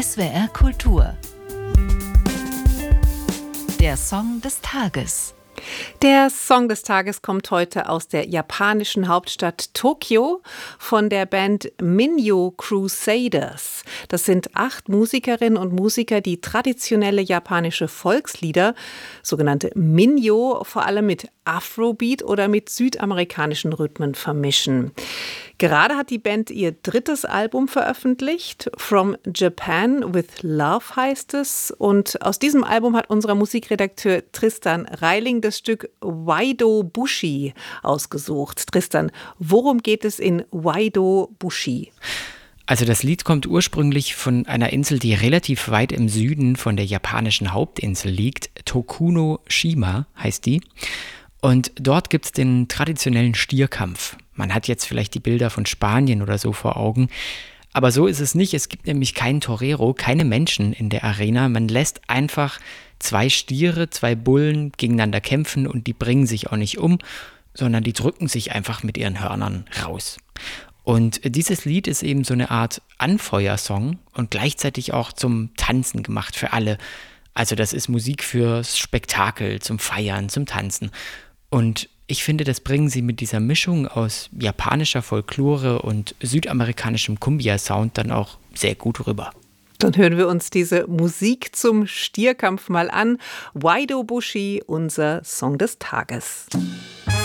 SWR Kultur. Der Song des Tages. Der Song des Tages kommt heute aus der japanischen Hauptstadt Tokio von der Band Minyo Crusaders. Das sind 8 Musikerinnen und Musiker, die traditionelle japanische Volkslieder, sogenannte Minyo, vor allem mit Afrobeat oder mit südamerikanischen Rhythmen vermischen. Gerade hat die Band ihr 3. Album veröffentlicht. From Japan with Love heißt es. Und aus diesem Album hat unser Musikredakteur Tristan Reiling das Stück Waido Bushi ausgesucht. Tristan, worum geht es in Waido Bushi? Also das Lied kommt ursprünglich von einer Insel, die relativ weit im Süden von der japanischen Hauptinsel liegt. Tokuno-shima heißt die. Und dort gibt es den traditionellen Stierkampf. Man hat jetzt vielleicht die Bilder von Spanien oder so vor Augen. Aber so ist es nicht. Es gibt nämlich keinen Torero, keine Menschen in der Arena. Man lässt einfach 2 Stiere, 2 Bullen gegeneinander kämpfen und die bringen sich auch nicht um, sondern die drücken sich einfach mit ihren Hörnern raus. Und dieses Lied ist eben so eine Art Anfeuersong und gleichzeitig auch zum Tanzen gemacht für alle. Also das ist Musik fürs Spektakel, zum Feiern, zum Tanzen. Und ich finde, das bringen sie mit dieser Mischung aus japanischer Folklore und südamerikanischem Cumbia-Sound dann auch sehr gut rüber. Dann hören wir uns diese Musik zum Stierkampf mal an. Waido Bushi, unser Song des Tages.